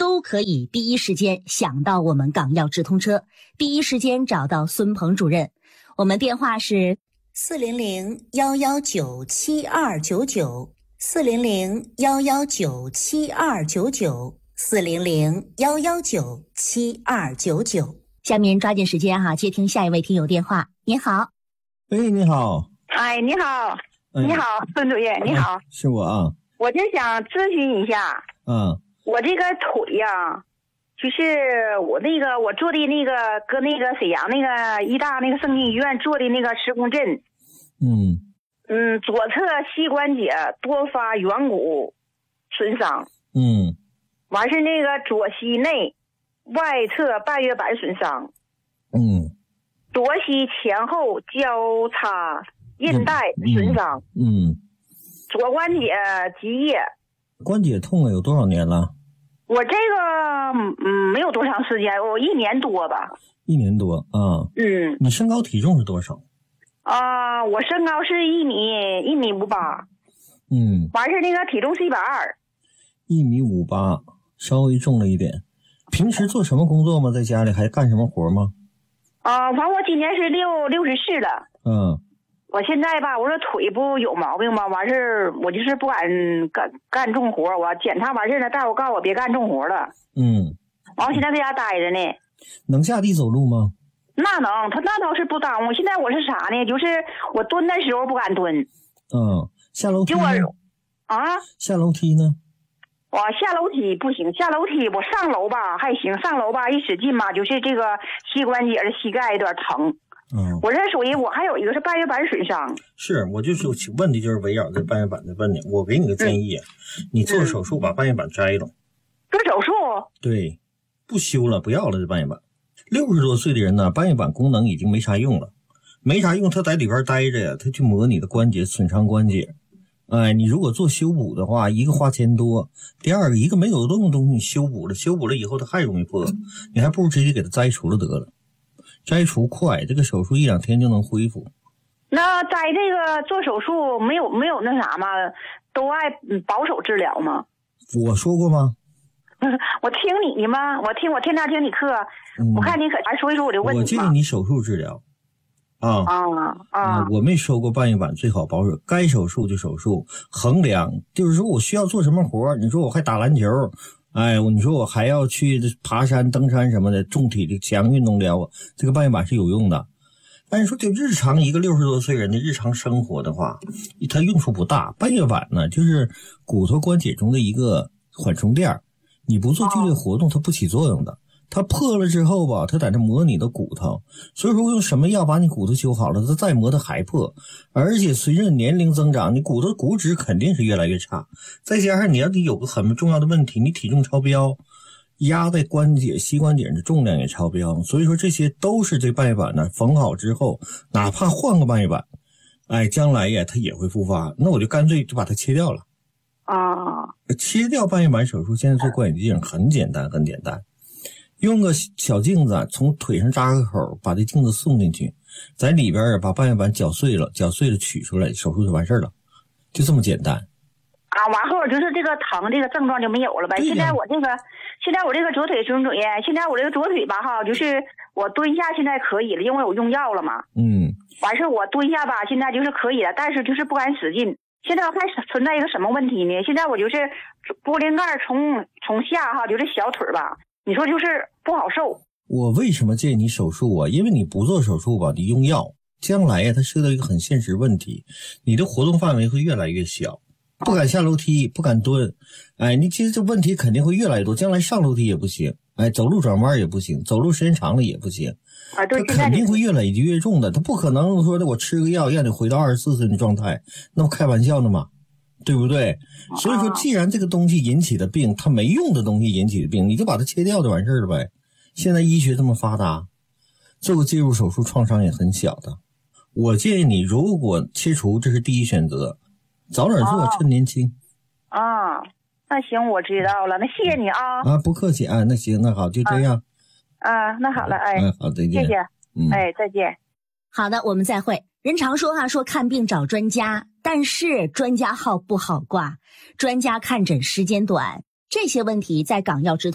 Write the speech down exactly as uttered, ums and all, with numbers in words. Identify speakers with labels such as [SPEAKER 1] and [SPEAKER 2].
[SPEAKER 1] 都可以第一时间想到我们港药直通车，第一时间找到孙鹏主任。我们电话是四零零幺幺九七二九九，四零零幺幺九七二九九，四零零幺幺九七二九九。下面抓紧时间哈、啊，接听下一位听友电话。您好。
[SPEAKER 2] 哎，你好。
[SPEAKER 3] 哎，你好，哎、你好，孙主任，你好、哎，
[SPEAKER 2] 是我啊。
[SPEAKER 3] 我就想咨询一下，
[SPEAKER 2] 嗯，
[SPEAKER 3] 我这个腿呀、啊，就是我那个我做的那个搁那个沈阳那个医大那个圣经医院做的那个磁共振，
[SPEAKER 2] 嗯
[SPEAKER 3] 嗯，左侧膝关节多发远骨损伤，
[SPEAKER 2] 嗯，
[SPEAKER 3] 完是那个左膝内外侧半月板损伤，
[SPEAKER 2] 嗯，
[SPEAKER 3] 左膝前后交叉韧带损伤，
[SPEAKER 2] 嗯，嗯
[SPEAKER 3] 左关节积液。
[SPEAKER 2] 关节痛了有多少年了？
[SPEAKER 3] 我这个嗯没有多长时间，我一年多吧。
[SPEAKER 2] 一年多啊。
[SPEAKER 3] 嗯。
[SPEAKER 2] 你身高体重是多少？
[SPEAKER 3] 啊、呃，我身高是一米一米五八。
[SPEAKER 2] 嗯。
[SPEAKER 3] 完事那个体重是一百二。
[SPEAKER 2] 一米五八，稍微重了一点。平时做什么工作吗？在家里还干什么活吗？
[SPEAKER 3] 啊、呃，反正我今年是六六十四了。
[SPEAKER 2] 嗯。
[SPEAKER 3] 我现在吧，我说腿不有毛病吗？完事儿我就是不敢干干重活，我检查完事儿了，大夫告诉我别干重活了。
[SPEAKER 2] 嗯。
[SPEAKER 3] 完我现在在家待着呢。
[SPEAKER 2] 能下地走路吗？
[SPEAKER 3] 那能，他那倒是不耽误。现在我是啥呢？就是我蹲的时候不敢蹲。
[SPEAKER 2] 嗯。下楼梯呢？
[SPEAKER 3] 就我啊？
[SPEAKER 2] 下楼梯呢？
[SPEAKER 3] 我下楼梯不行，下楼梯我上楼吧还行，上楼吧一使劲吧，就是这个膝关节的膝盖有点疼。
[SPEAKER 2] 嗯，
[SPEAKER 3] 我这属于我还有一个是半月板损伤。
[SPEAKER 2] 是，我就是问题就是围绕着半月板的问题。我给你个建议，嗯、你做手术把半月板摘了。
[SPEAKER 3] 做手术？
[SPEAKER 2] 对，不修了，不要了这半月板。六十多岁的人呢，半月板功能已经没啥用了，没啥用，他在里边待着呀，他去磨你的关节，损伤关节。哎，你如果做修补的话，一个花钱多，第二个一个没有用的东西你修补了，修补了以后它还容易破，你还不如直接给它摘除了得了。摘除快，这个手术一两天就能恢复。
[SPEAKER 3] 那摘这个做手术没有没有那啥吗？都爱保守治疗吗？
[SPEAKER 2] 我说过吗？
[SPEAKER 3] 我听你的吗？我听我天天听你课，嗯、我看你可还说一说我的问题。
[SPEAKER 2] 我建议你手术治疗。啊
[SPEAKER 3] 啊啊！
[SPEAKER 2] 我没说过半月板最好保守，该手术就手术。衡量就是说我需要做什么活，你说我还打篮球。哎，你说我还要去爬山、登山什么的，重体力强运动疗，这个半月板是有用的。但是说就日常一个六十多岁人的日常生活的话，它用处不大。半月板呢，就是骨头关节中的一个缓冲垫，你不做剧烈活动，它不起作用的。它破了之后吧，它在这磨你的骨头，所以说用什么药把你骨头修好了，它再磨它还破，而且随着年龄增长，你骨头骨质肯定是越来越差，再加上你要得有个很重要的问题，你体重超标，压在关节膝关节的重量也超标，所以说这些都是这半月板呢缝好之后，哪怕换个半月板，哎，将来呀它也会复发，那我就干脆就把它切掉了。
[SPEAKER 3] 啊，
[SPEAKER 2] 切掉半月板手术现在做关节镜很简单很简单。用个小镜子从腿上扎个口，把这镜子送进去，在里边把半月板搅碎了，搅碎了取出来，手术就完事了，就这么简单。
[SPEAKER 3] 啊，完后就是这个疼这个症状就没有了呗。现在我这个，现在我这个左腿孙主任，现在我这个左腿吧哈，就是我蹲下现在可以了，因为我用药了嘛。
[SPEAKER 2] 嗯。
[SPEAKER 3] 完事我蹲下吧，现在就是可以了，但是就是不敢使劲。现在我还存在一个什么问题呢？现在我就是玻璃盖从从下哈，就是小腿吧。你说就是不好受。
[SPEAKER 2] 我为什么建议你手术啊？因为你不做手术吧，你用药，将来呀，它涉及到一个很现实问题，你的活动范围会越来越小，不敢下楼梯，不敢蹲，哎，你其实这问题肯定会越来越多，将来上楼梯也不行，哎，走路转弯也不行，走路时间长了也不行，
[SPEAKER 3] 啊，对，
[SPEAKER 2] 它肯定会越来越越重的，它不可能说的我吃个药让你回到二十四岁的状态，那不开玩笑呢吗？对不对？所以说既然这个东西引起的病，它没用的东西引起的病，你就把它切掉就完事了呗。现在医学这么发达，做个介入手术创伤也很小的。我建议你如果切除，这是第一选择，早点做，趁年轻。
[SPEAKER 3] 啊，那行，我知道了，那谢谢你啊。
[SPEAKER 2] 啊，不客气啊，那行，那好，就这样。
[SPEAKER 3] 啊，那好了，哎，
[SPEAKER 2] 嗯，好，再见。
[SPEAKER 3] 谢谢，
[SPEAKER 2] 嗯，
[SPEAKER 3] 哎，再见。
[SPEAKER 1] 好的，我们再会。人常说哈、啊，说看病找专家，但是专家号不好挂，专家看诊时间短，这些问题在港药直